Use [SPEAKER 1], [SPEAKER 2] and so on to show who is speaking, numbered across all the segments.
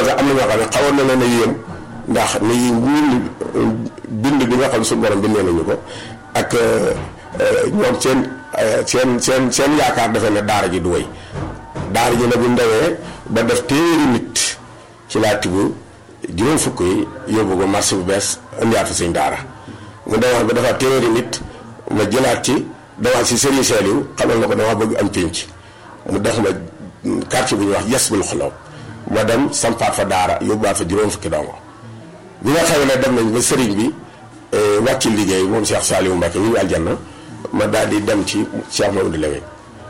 [SPEAKER 1] sax am na ñoo xam ne xawoon na leen a yéem ndax ni bind bi nga xam suñu borom bindee nañu ko ak ñoom seen yaakaar defe ne daara ji du wéy daara ji nag bu ndawee ba def téeméeri nit ci laa tibb juróom fukk yi yóbbu ko marché bu bees indiwaat fa suñ daara mu demoon ba dafa téeméeri nit ma jëlaat ci demaat si Serigne Saliou xamal na ko dama bëgg am pénc mu def ma quartier bu ñuy wax Yasbul Xuloob ma dem sampaat fa daara yóbbuwaat fa juróom fukki dongo bi nga xam ne dem nañ ba Serigne bi wàcc liggéey moom Cheikh Saliou Mbacke ñu ngi aljanna ma daal di dem ci Cheikh Mamadou Lamine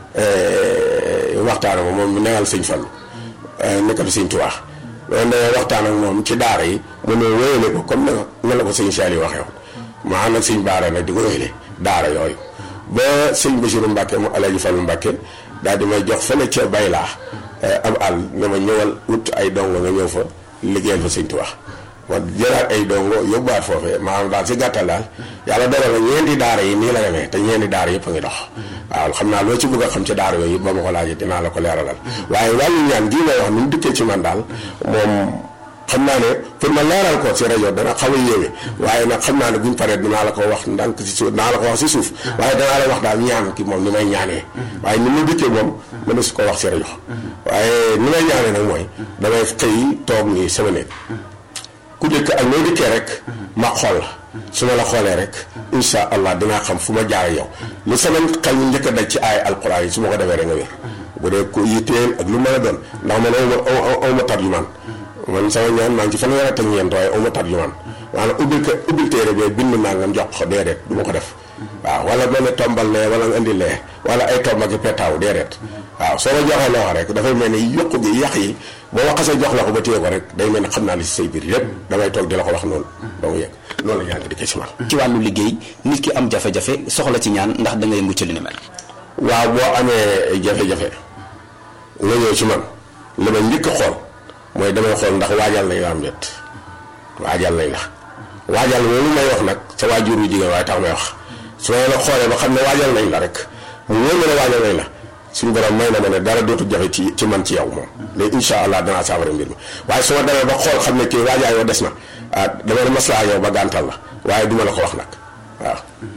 [SPEAKER 1] waxtaan ak moom mu newal sëñ Fallu nekkatu sëñ Tuubaa loolu da waxtaan ak moom ci daara yi mu ne wéyale ko comme na la ko sëñ Saliou waxee woon ma ànd ak sëñ Baara nag di ko wéyale daara yooyu ba sëñ Basiru Mbacke mu Alaaji Fallu Mbacke daal di may jox fële ca Baylaa am àll ne ma ñëwal wut ay dongo nga ñëw fa liggéeyal fa sëñ Tuubaa ma jëlaat ay dongo yóbbuwaat foofee maanaam daal si gàttal daal yàlla dogal na ñeenti daara yi nii la demee te ñeenti daara yëpp a ngi dox waaw xam naa loo ci bëgg a xam ci daara yooyu yëpp ba ma ko laajee dinaa la ko leeralal waaye wàllu ñaan gii may wax ni mu dikkee ci man daal moom xam naa ne pour ma leeral ko ci rajo dana xaw a yéeme waaye nag xam naa ne buñ paree dinaa la ko wax ndànk ci suuf dinaa la ko wax si suuf waaye danaa la wax daal ñaan ki moom ni may ñaanee waaye ni mu dikkee moom mëna su ko wax ci rajo waaye ni may ñaanee nag mooy damay xëy toog nii sama néeg ku dëkk ak noo dikkee rek ma xool la su ma la xoolee rek insha allah dinaa xam fu ma jaare yow lu sama xel ñu njëkk a daj ci ay alquran yi su ma ko defee rek nga wér bu dee ko yitteel ak lu mën a doon ndax man aw ma tarjumaan man sama ñaan maa ngi ci fanweer ak ñeent waaye aw ma tarjumaan maanaam ubbil téere bi bind nangam jox ko déedéet du ma ko def waaw wala mel ne tombal lee wala nga indi lee wala ay tomb ak petaaw déedéet waaw soo ma joxee loo rek dafay mel ni yokku gi yàq yi boo ma xasee jox la ko ba téye ko rek day mel ni xam naa li si say biir yépp damay toog di la ko wax noonu donc yegg noonu la ñaan di ko ci man
[SPEAKER 2] ci wàllu liggéey nit ki am jafe-jafe soxla ci ñaan ndax da ngay mucc li ni mel.
[SPEAKER 1] waaw boo amee jafe-jafe nga ñëw ci man li ma njëkk a xool mooy damay xool ndax waajal nañ la am déet waajal nañ la waajal loolu may wax nag sa waajur wu jigéen waaye tax may wax su ma la xoolee ba xam ne waajal nañ la rek mu wóor ma ne waajal nañ la suñu borom may na ma ne dara dootu jafe ci man ci yow moom léegi incha allah danaa saafara mbir mi waaye su ma demee ba xool xam ne kii waajaay yoo des na dama ne maslaa yow ba gàntal la waaye duma la ko wax nag waaw.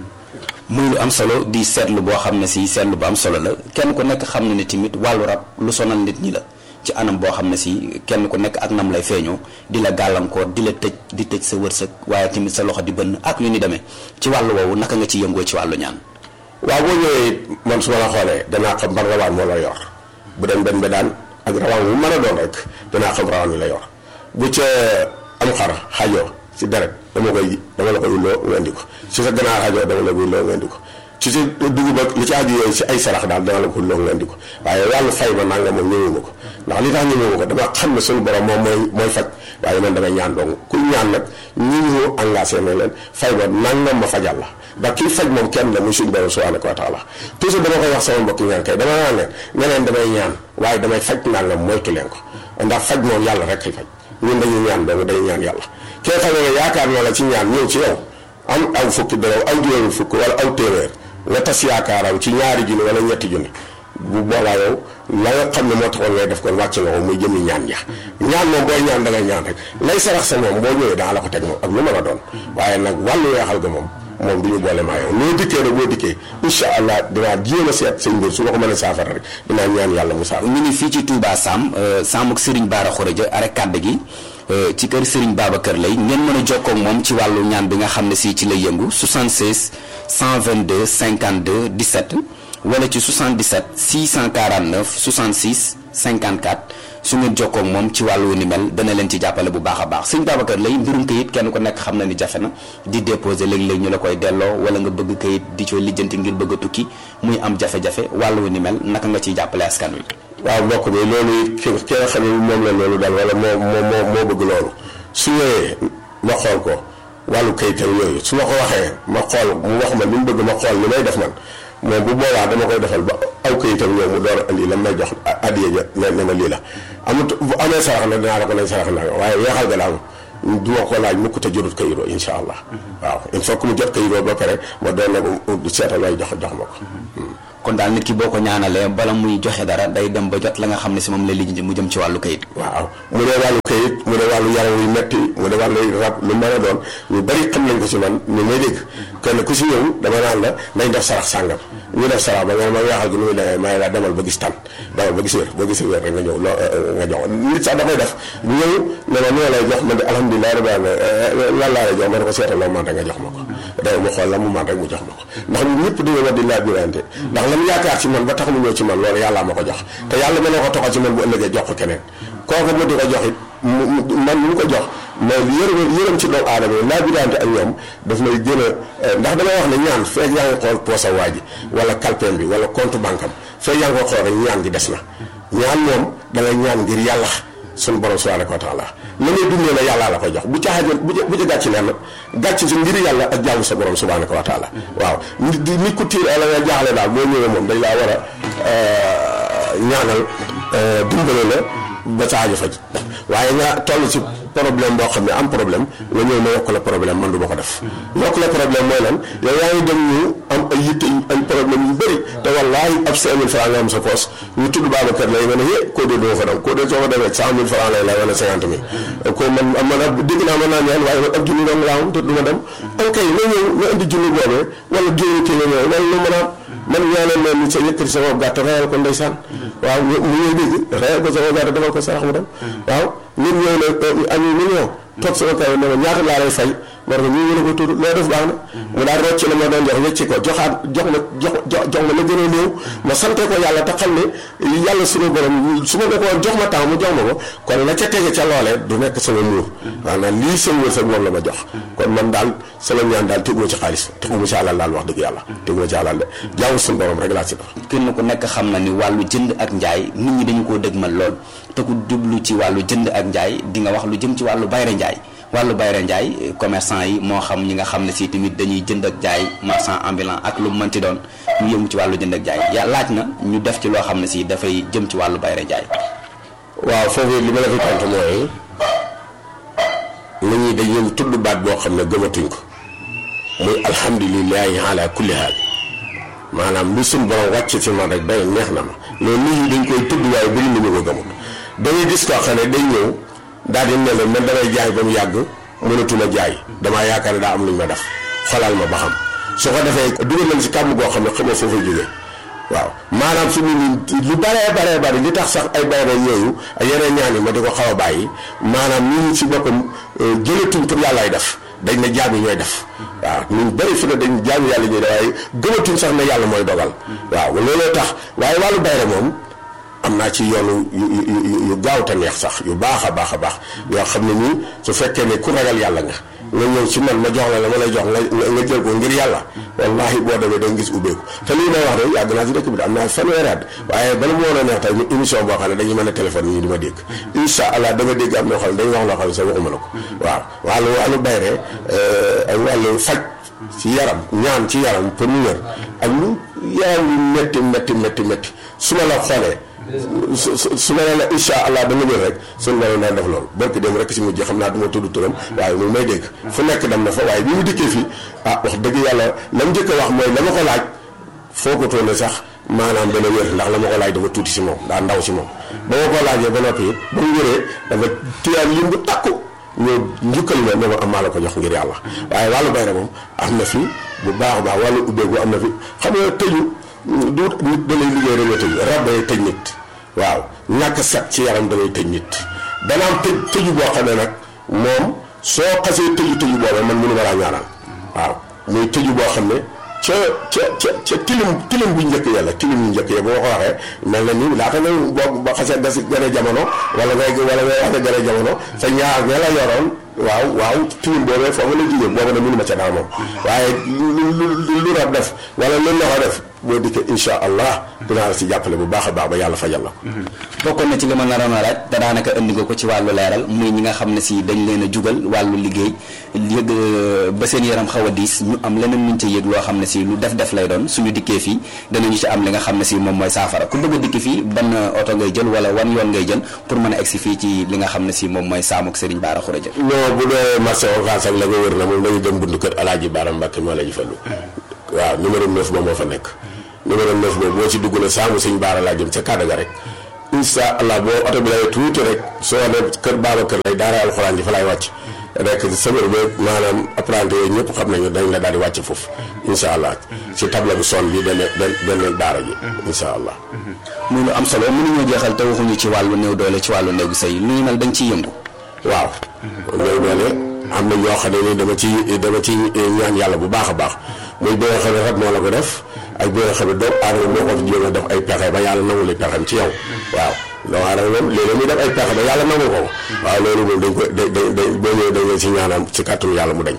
[SPEAKER 2] muy lu am solo di seetlu boo xam ne si seetlu bu am solo la kenn ku nekk xam na ne tamit wàllu rab lu sonal nit ñi la ci anam boo xam ne si kenn ku nekk ak nam lay feeñoo di la gàllankoor di la tëj di tëj sa wërsëg waaye tamit sa loxo di bënn ak yu ni demee ci wàllu woowu naka nga ci yëngoo ci wàllu ñaan.
[SPEAKER 1] waaw boo ñëwee man su ma la xoolee danaa xam ban rawaan moo la yor bu dem benn daan ak rawaan bu mën a doon rek danaa xam rawaan wi la yor bu ca am xar xajoo si deret dama la koy wulloo nga indi ko si sa ganaar xajoo dama la koy wulloo nga indi ko ci si dugub ak li ci aju yooyu si ay sarax daal dama la ko wulloo nga indi ko waaye wàllu fay ma nanga moom ñëwuma ko ndax li tax ñëwuma ko dama xam ne suñu borom moom mooy faj waaye man damay ñaan dong ku ñaan nag ñi ñu engagé na leen fay ba nangam ma fajal la ndax kii faj moom kenn la muy suñu borom subhanahu wa taala toujours dama koy wax sama mbokki ñaan kay dama naan leen ñeneen damay ñaan waaye damay faj nangam moytu leen ko ndax faj moom yàlla rek kay faj ñun dañuy ñaan dong dañuy ñaan yàlla kee xam ne yaakaar naa la ci ñaan ñëw ci yow am aw fukki dërëm aw juróomi fukk wala aw téeméer nga tas yaakaaram ci ñaari junni wala ñetti junni bu boobaa yow la nga xam ne moo taxoon ngay def ko wàcc nga ko muy jëmi ñaan ja ñaan moom booy ñaan da ngay ñaan rek lay sarax sa moom boo ñëwee daa la ko teg moom ak lu mën a doon waaye nag wàllu weexal ga moom du ñu boole maa yow noo dikkee rek boo dikkee incha allah dinaa jéem a seet sëñ mbir su ma ko mënee saafara rek dinaa ñaan yàlla mu saafara.
[SPEAKER 2] ñu ngi fii ci Touba Sam ak Serigne Bara Khourédia arek kàdd gi ci kër Serigne Babacar Lay ngeen mën a jokkoo ak moom ci wàllu ñaan bi nga xam ne si ci lay yëngu 76 122 52 17 wala ci 77 649 66 54 su ngeen jokkoo ak moom ci wàllu ni mel dana leen ci jàppale bu baax a baax Serigne Babacar Lay mbirum kayit kenn ku nekk xam na ni jafe na di déposer léeg-léeg ñu la koy delloo wala nga bëgg kayit di cooy lijjanti ngir bëgg a tukki muy am jafe-jafe wàllu ni mel naka nga ciy jàppale askan wi.
[SPEAKER 1] waaw mbokk bi loolu ki nga xam ne moom la loolu daal wala moo bëgg loolu su ñëwee ma xool ko wàllu kayitam yooyu su ma ko waxee ma xool mu wax ma li mu bëgg ma xool li may def man moom bu boobaa dama koy defal ba aw kayitam ñëw mu door a andi lan may jox addiya ja ne ma lii la amut bu amee sarax na dinaa la ko nañ sarax na waaye weexal ga daal du ma ko laaj mukk te jotut kayitoo insha allah waaw il faut que mu jot kayitoo ba pare ma doon na ko seetal lay jox ma ko.
[SPEAKER 2] kon daal nit ki boo ko ñaanalee bala muy joxe dara day dem ba jot la nga xam ne si moom la lijjanti mu jëm ci wàllu kayit.
[SPEAKER 1] waaw mu dee wàllu kayit nit mu ne wàllu yaram yu metti mu ne wàllu rab lu mën a doon ñu bari xam nañ ko si man ni may dégg kenn ku si ñëw dama naan la nañ def sarax sàngam ñu def sarax ba nga ma weexal gi nu muy demee may la demal ba gis tan demal ba gis wér boo gisee wér rek nga ñëw nga jox nit sax dafay def ñëw ne ma noo lay jox man de alhamdulilah rabbil alamin lan laa lay jox ma ne ko seetal loo man rek nga jox ma ko day mu xool la mu man rek mu jox ma ko ndax ñëpp dañoo war di laaj birante ndax la mu yaakaar ci man ba tax mu ñëw ci man loolu yàllaa ma ko jox te yàlla mën na ko toxal ci man bu ëllëgee jox ko keneen kooku mu di ko jox it man mu ko jox mais yërëm ci doomu aadama yi laa birante ak ñoom daf lay gën a ndax damay wax ne ñaan feeg yaa ngi xool poosa waa ji wala kalpeem bi wala compte banque am feeg yaa ngi ko xool rek ñaan gi des na ñaan moom da ngay ñaan ngir yàlla suñu borom subhanahu wa taala la ngay dundee la yàllaa la koy jox bu caaxaan bu ca gàcc leen gàcc si ngir yàlla ak jaamu sa borom subhanahu wa taala waaw nit ku tiir la nga jaaxle daal boo ñëwee moom dañ laa war a ñaanal dimbale la ba sa aajo faj waaye nga toll ci problème boo xam ne am problème nga ñëw ma yokk la problème man du ma ko def yokk la problème mooy lan yow yaa ngi dem ñu am ay yitte ay problème yu bëri te wallaahi ab 5000 francs nga am sa poos ñu tudd Babacar lay nga ne koo dee doo fa dem koo dee soo fa demee 100 000 francs lay wala 50 000 ko man dégg naa mën naa ñaan waaye man ab junni dong laa am te du ma dem ankay nga ñëw nga indi junni boobee wala juróomi téeméer loolu lu mën a man ñaanal leen ni sa yëkkati sama gàtt reyal ko ndeysaan waaw mu ñëw dégg reyal ko sama gàtt defal ko sarax mu dem waaw nit ñëw ne añu million toog sama kaw ne ma ñaata laa lay fay war nga ñu mën a ko tudd loo def baax na mu daal rocc la ma doon jox wecci ko joxaat jox ma la gën a néew ma sante ko yàlla te xam ne yàlla suñu borom su ma ne ko jox ma temps mu jox ma ko kon la ca tege ca loolee du nekk sama muur maanaam lii sama wërsëg moom la ma jox kon man daal sama ñaan daal teguma ci xaalis teguma ci alal daal wax dëgg yàlla teguma ci alal de jaamu suñu borom rek laa ci dox
[SPEAKER 2] kenn ku nekk xam na ni wàllu jënd ak njaay nit ñi dañu koo dëgmal lool te ku jublu ci wàllu jënd ak njaay di nga wax lu jëm ci wàllu bayre njaay wàllu bayre njaay commerçant yi moo xam ñi nga xam ne si tamit dañuy jënd ak jaay marchand ambulant ak lu mënti doon ñu yëngu ci wàllu jënd ak jaay ya laaj na ñu def ci loo xam ne si dafay jëm ci wàllu bayre njaay
[SPEAKER 1] waaw foofu li ma la fi tontu mooy nit ñi dañuy tudd baat boo xam ne gëmatuñ ko muy alhamdulilahi ala kulli haal maanaam lu suñ borom wàcc ci man rek day neex na ma loolu nit ñi dañ koy tudd waaye bëri nañu ko gëmut dañuy gis koo xam ne day ñëw daal di ne la man damay jaay ba mu yàgg mënatuma jaay damaa yaakaar ne daa am lu ñu ma def xolal ma ba xam su ko defee dugal nañ si kàmm goo xam ne xamoo foo fay jógee waaw maanaam fi mu lu baree bari li tax sax ay bayre yooyu ak yeneen ñaan yi ma di ko xaw a bàyyi maanaam ñun si boppam jëlatuñ pour yàllaay def dañ ne jaam yi ñooy def waaw ñun bëri fi ne dañ jaam yàlla ñuy def waaye gëmatuñ sax ne yàlla mooy dogal waaw looloo tax waaye wàllu bayre moom am naa ci yoonu yu gaaw te neex sax yu baax a baax yoo xam ne nii su fekkee ne ku ragal yàlla nga ñëw ci man ma jox la ma lay jox nga jël ko ngir yàlla wallahi boo demee da nga gis ubbeeku te lii may wax de yàgg naa ci dëkk bi de am naa fanweeri at waaye bala mu woon a neex tey ñu émission boo xam ne dañuy mën a téléphone yi ñu di ma dégg incha allah da nga dégg am na xam ne dañuy wax loo xam ne sax waxuma la ko waaw wàllu bayre ak wàllu faj ci yaram ñaan ci yaram pour mu wér ak lu yaram yu métti su ma la xoolee su ma nee la incha allah dama ñëw rek suñu borom daan def loolu barki dem rek si mujj xam naa du ma tudd turam waaye mu may dégg fu nekk dem na fa waaye bi mu dikkee fii wax dëgg yàlla la mu njëkk a wax mooy la ma ko laaj foo ko toone sax maanaam dana wér ndax la ma ko laaj dafa tuuti si moom daa ndaw si moom ba ma ko laajee ba noppi it ba mu wéree dafa tiyaan lim bu takku ñoo njukkal ma ne ma am maa la ko jox ngir yàlla waaye wàllu bayre moom am na fi bu baax a baax wàllu ubbeeku am na fi xam nga tëju du nit da lay liggéey rek nga tëju rab day tëj nit waaw ñàkk set ci yaram da lay tëj nit dana am tëju boo xam ne nag moom soo xasee tëju boobee man mënu ma laa ñaanal waaw muy tëju boo xam ne ca tilim bu njëkk yàlla tilim bu njëkk ya boo ko waxee mel na ni laata na boo ba xasee des gën a jamono wala ngay wax gën a jamono sa ñaar ña la yoroon waaw tilim boobee foofu la jigéen boobu ne mënu ma ca daal moom waaye lu rab def wala lu loxo def boo dikkee incha allah dinaa la si jàppale bu baax a baax ba yàlla fajal la
[SPEAKER 2] bokkoon na ci li ma naroon a laaj te daanaka indi nga ko ci wàllu leeral muy ñi nga xam ne si dañ leen a jugal wàllu liggéey yëg ba seen yaram xaw a diis ñu am leneen luñ ci yëg loo xam ne si lu def lay doon suñu dikkee fii danañu ci am li nga xam ne si moom mooy saafara ku bëgg a dikki fii ban oto ngay jël wala wan yoon ngay jël pour mën a egsi fii ci li nga xam ne si moom mooy saamuk Serigne Bara Khourédia
[SPEAKER 1] non bu dee marché Ocass ak la nga wër na moom dañu dem bundu kër Alaaji Bara Mbàkke moo la ji fallu waaw numéro 9 ba moo fa nekk numéro 9 boobu boo ci dugg na saamu Serigne Bara laa jëm ca Kadaga rek insha allah boo oto bi lay tuuti rek soo ne kër Babacar lay daara alxuraan ji fa lay wàcc rek sëbër ba maanaam apprenti yooyu ñëpp xam nañu dañ la daal di wàcc foofu insha allah si table bu son bi benn daara ji insha allah.
[SPEAKER 2] muy lu am solo mënuñoo jeexal te waxuñu ci wàllu néew doole ci wàllu néegu sëy lu ñu mel dañ ciy yëngu.
[SPEAKER 1] waaw néew doole am na ñoo xam ne ni dama ci ñaan yàlla bu baax a baax muy bi nga xam ne rek moo la ko def ak bi nga xam ne doomu aadama moo ko jéem a def ay pexe ba yàlla nangu li pexem ci yow waaw doomu aadama moom léeg-léeg muy def ay pexe ba yàlla nangu ko waaw loolu moom dañ ko boo ñëwee dañ leen si ñaanal ci kàttanu yàlla mu dañ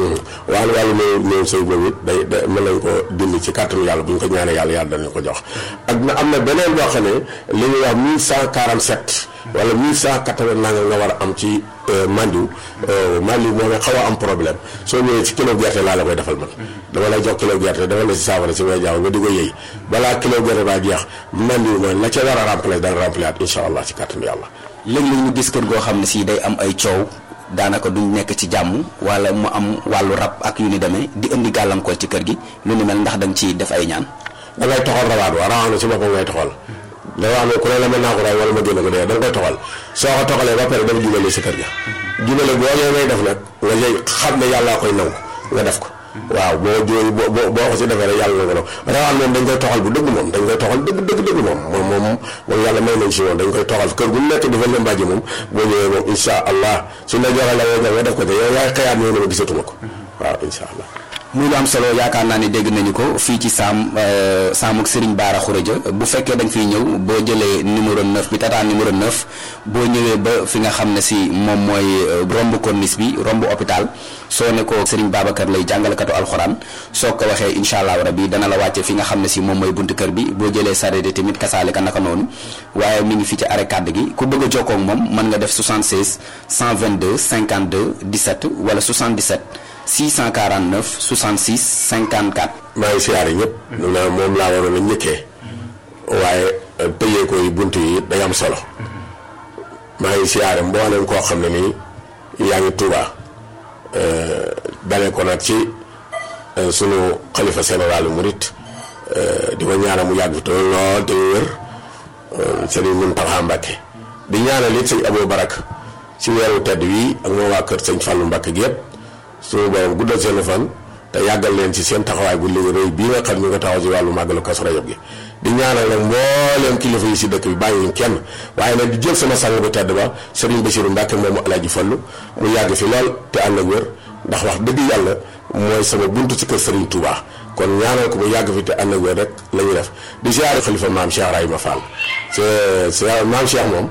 [SPEAKER 1] wàllu néew sëy boobu it day mën nañ ko dindi ci kàttanu yàlla bu ñu ko ñaanee yàlla danañ ko jox ak na am na beneen boo xam ne li ñuy wax 1147 wala 1180 nanga nga war a am ci mandiw moom xaw a am problème soo ñëwee ci kilo gerte laa la koy defal man dama lay jox kilo gerte defal la si saafara si may jaaw nga di ko yëy balaa kilo gerte baa jeex mandiw ma la ca war a remplacer dana remplacer insha allah ci kàttanu yàlla.
[SPEAKER 2] léeg-léeg ñu gis kër goo xam ne si day am ay coow daanaka duñ nekk ci jàmm wala mu am wàllu rab ak yu ni demee di indi gàllankoor ci kër gi lu ni mel ndax da nga ciy def ay ñaan.
[SPEAKER 1] da ngay toxal rawaan na si boppam ngay toxal dafa am ku ne la mën naa ko ray wala ma génn ko dee da nga koy toxal soo ko toxalee ba pare dama jubale si kër ga jubale boo ñëwee ngay def nag nga jëy xam ne yàllaa koy nangu nga def ko waaw boo ko si defee rek yàlla na ko rawaan moom dañ koy toxal bu dëgg moom dañ koy toxal dëgg moom yàlla may nañ si moom dañ koy toxal kër gu nekk dafa lëmbaaji moom boo ñëwee moom insha allah suñ la joxee la nga def ko te yow yaay xëyaat ñëw ne ma gisatuma ko waaw insha allah.
[SPEAKER 2] muy lu am solo yaakaar naa ne dégg nañu ko fii ci Sam ak Serigne Bara Khourédia bu fekkee da nga fiy ñëw boo jëlee numéro 9 bi tata numéro 9 boo ñëwee ba fi nga xam ne si moom mooy romb corniche bi romb hôpital soo ne ko Serigne Babacar lay jàngalekatu alxuraan soo ko waxee incha allah rabi dana la wàcce fi nga xam ne si moom mooy buntu kër bi boo jëlee sareet tamit kasaale ka naka noonu waaye mi ngi fii ci arrêt kàdd gi ku bëgg a jokkoo ak moom mën nga def 76 122 52 17 wala 77. 649 66 54.
[SPEAKER 1] maa ngi siyaare ñëpp. moom laa waroon a njëkkee. waaye tëjee ko yi bunt yi day am solo. maa ngi siyaare mboolem koo xam ne nii yaa ngi Touba. dalee ko nag ci sunu xalifa général murit di ko ñaanal mu yàgg fi te lool te wér Sëriñ Muntaxa Mbàkke di ñaanal it sëñ Abou Barak ci weeru tedd wi ak moo waa kër sëñ Fallou Mbàkke gi yëpp. suñu borom guddal seen fan te yàggal leen ci seen taxawaay bu liggéey rëy bii nga xam ñu nga taxaw ci wàllu màggalu Kazu Rajab gi di ñaanal nag mbooleem kilifa yi si dëkk bi bàyyiwuñ kenn waaye nag di jël sama sang bu tedd ba Serigne Bassirou Mbacke moomu Alaaji Fallu mu yàgg fi lool te ànd ak wér ndax wax dëgg yàlla mooy sama buntu ci kër Serigne Touba kon ñaanal ko mu yàgg fi te ànd ak wér rek la ñuy def di siyaare xalifa maam Cheikh Rahima Fall c'est maam Cheikh moom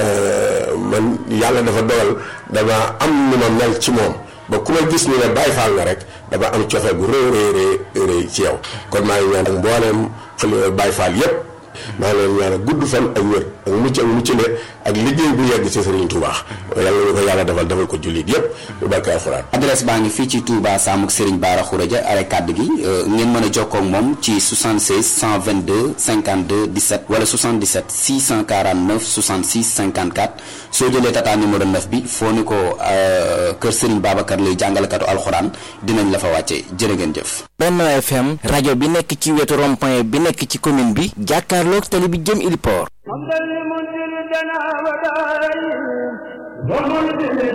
[SPEAKER 1] man yàlla dafa dogal dama am nu ma mel ci moom ba ku ma gis ñu ne Baye Fall nga rek dama am cofeel bu rëy ci yow kon maa ngi ñaan ak mbooleem Baye Fall yépp maa ngi leen ñaan gudd fan ak wér ak mucc le ak liggéey bu yegg ci Serigne Touba yàlla ñu ko yàlla defal ko jullit yépp bu barke alxuraan.
[SPEAKER 2] adresse baa ngi fii ci Touba Sam ak Serigne Bara Khourédia arrêt kàdd gi ngeen mën a jokkoo ak moom ci 76 122 52 17 wala 77 649 66 54 soo jëlee tata numéro 9 bi foo ni ko kër Serigne Babacar lay jàngalekatu alxuraan dinañ la fa wàcce jërë ngeen jëf.
[SPEAKER 3] Benno FM rajo bi nekk ci wetu rond-point bi nekk ci commune bi jàkkaarloog tali bi jëm Ili Port.